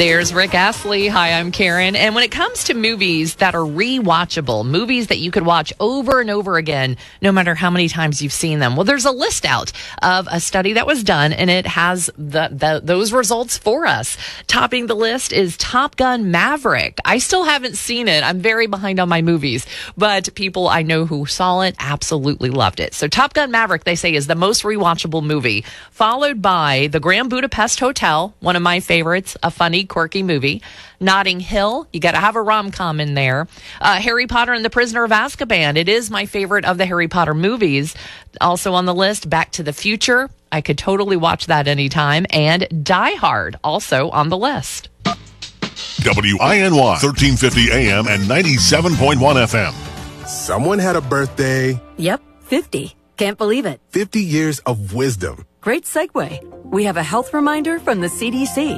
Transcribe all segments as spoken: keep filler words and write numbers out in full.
There's Rick Astley. Hi, I'm Karen. And when it comes to movies that are rewatchable, movies that you could watch over and over again, no matter how many times you've seen them, well, there's a list out of a study that was done, and it has the, the those results for us. Topping the list is Top Gun Maverick. I still haven't seen it. I'm very behind on my movies, but people I know who saw it absolutely loved it. So Top Gun Maverick, they say, is the most rewatchable movie, followed by The Grand Budapest Hotel, one of my favorites, a funny, quirky movie. Notting Hill, you got to have a rom-com in there. Uh, Harry Potter and the Prisoner of Azkaban, it is my favorite of the Harry Potter movies. Also on the list, Back to the Future, I could totally watch that anytime. And Die Hard, also on the list. W I N Y, thirteen fifty A M and ninety-seven point one F M. Someone had a birthday. Yep, fifty. Can't believe it. fifty years of wisdom. Great segue. We have a health reminder from the C D C.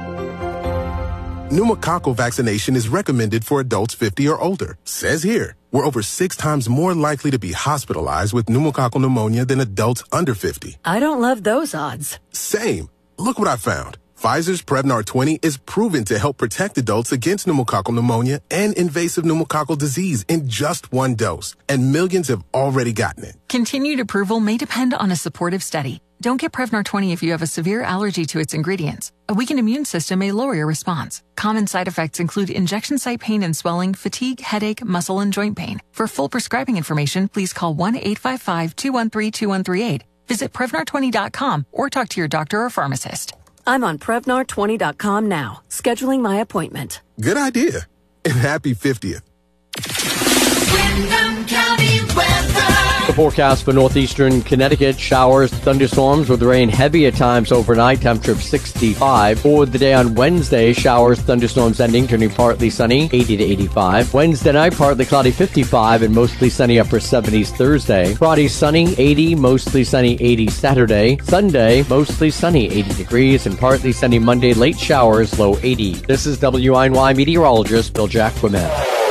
Pneumococcal vaccination is recommended for adults fifty or older. Says here, we're over six times more likely to be hospitalized with pneumococcal pneumonia than adults under fifty. I don't love those odds. Same. Look what I found. Pfizer's Prevnar twenty is proven to help protect adults against pneumococcal pneumonia and invasive pneumococcal disease in just one dose. And millions have already gotten it. Continued approval may depend on a supportive study. Don't get Prevnar twenty if you have a severe allergy to its ingredients. A weakened immune system may lower your response. Common side effects include injection site pain and swelling, fatigue, headache, muscle, and joint pain. For full prescribing information, please call one eight five five, two one three, two one three eight. Visit Prevnar twenty dot com or talk to your doctor or pharmacist. I'm on Prevnar twenty dot com now, scheduling my appointment. Good idea. And happy fiftieth. Windham County weather. The forecast for northeastern Connecticut, showers, thunderstorms with rain heavy at times overnight, temperature of sixty-five. For the day on Wednesday, showers, thunderstorms ending, turning partly sunny, eighty to eighty-five. Wednesday night, partly cloudy, fifty-five, and mostly sunny, upper seventies Thursday. Friday, sunny, eighty, mostly sunny, eighty Saturday. Sunday, mostly sunny, eighty degrees, and partly sunny Monday, late showers, low eighty. This is W I N Y meteorologist Bill Jacquemin.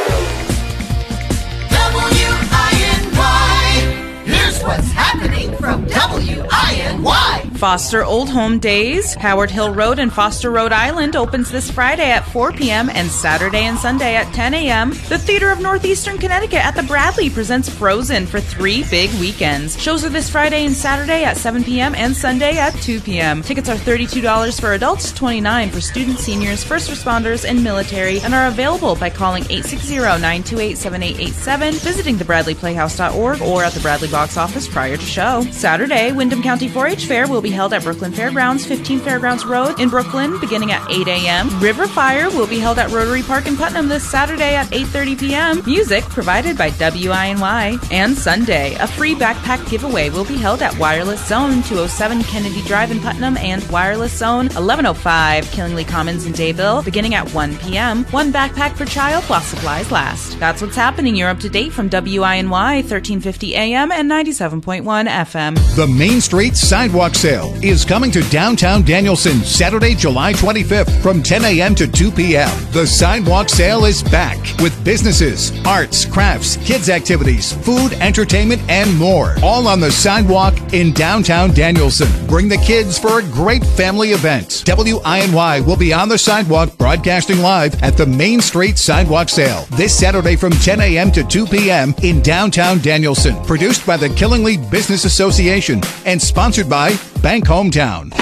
What's happening from W I N Y? Foster Old Home Days, Howard Hill Road and Foster, Rhode Island opens this Friday at four p.m. and Saturday and Sunday at ten a.m. The Theater of Northeastern Connecticut at the Bradley presents Frozen for three big weekends. Shows are this Friday and Saturday at seven p.m. and Sunday at two p.m. Tickets are thirty-two dollars for adults, twenty-nine dollars for students, seniors, first responders, and military, and are available by calling eight six zero, nine two eight, seven eight eight seven, visiting the bradley playhouse dot org, or at the Bradley box office prior to show. Saturday, Windham County four H Fair will be held at Brooklyn Fairgrounds, fifteen Fairgrounds Road in Brooklyn, beginning at eight a.m. River Fire will be held at Rotary Park in Putnam this Saturday at eight thirty p.m. Music provided by W I N Y. And Sunday, a free backpack giveaway will be held at Wireless Zone, two oh seven Kennedy Drive in Putnam, and Wireless Zone, eleven oh five Killingley Commons in Dayville, beginning at one p.m. One backpack per child while supplies last. That's what's happening. You're up to date from W I N Y, thirteen fifty A M and ninety-seven point one F M. The Main Street Sidewalk Sale is coming to downtown Danielson Saturday, July twenty-fifth from ten a.m. to two p.m. The Sidewalk Sale is back with businesses, arts, crafts, kids activities, food, entertainment, and more. All on the sidewalk in downtown Danielson. Bring the kids for a great family event. W I N Y will be on the sidewalk broadcasting live at the Main Street Sidewalk Sale this Saturday from ten a.m. to two p.m. in downtown Danielson. Produced by the Killingley Business Association and sponsored by Bank Hometown.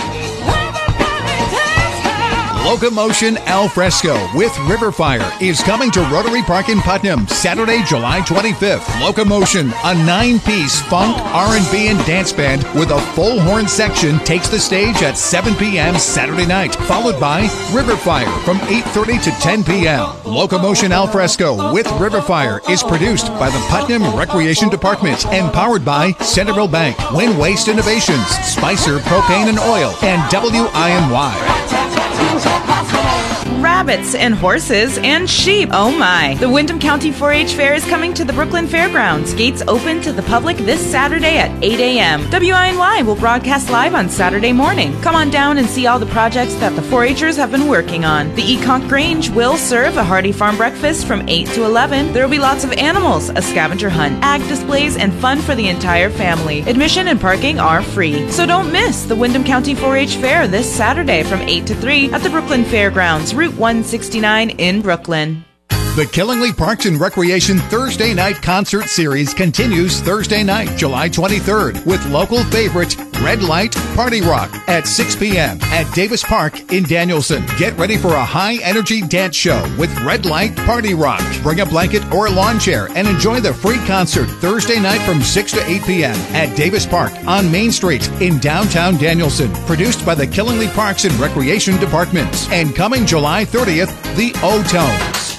Locomotion Al Fresco with River Fire is coming to Rotary Park in Putnam Saturday, July twenty-fifth. Locomotion, a nine-piece funk, R and B, and dance band with a full horn section, takes the stage at seven p.m. Saturday night, followed by River Fire from eight thirty to ten p.m. Locomotion Al Fresco with River Fire is produced by the Putnam Recreation Department and powered by Centerville Bank, Win Waste Innovations, Spicer Propane and Oil, and W I N Y. rabbits, and horses, and sheep. Oh my. The Windham County four H Fair is coming to the Brooklyn Fairgrounds. Gates open to the public this Saturday at eight a.m. W I N Y will broadcast live on Saturday morning. Come on down and see all the projects that the four H'ers have been working on. The Econk Grange will serve a hearty farm breakfast from eight to eleven. There will be lots of animals, a scavenger hunt, ag displays, and fun for the entire family. Admission and parking are free. So don't miss the Windham County four H Fair this Saturday from eight to three at the Brooklyn Fairgrounds, Route one sixty-nine in Brooklyn. The Killingley Parks and Recreation Thursday Night Concert Series continues Thursday night, July twenty-third, with local favorite Red Light Party Rock at six p.m. at Davis Park in Danielson. Get ready for a high-energy dance show with Red Light Party Rock. Bring a blanket or a lawn chair and enjoy the free concert Thursday night from six to eight p.m. at Davis Park on Main Street in downtown Danielson. Produced by the Killingley Parks and Recreation Department. And coming July thirtieth, the O-Tones.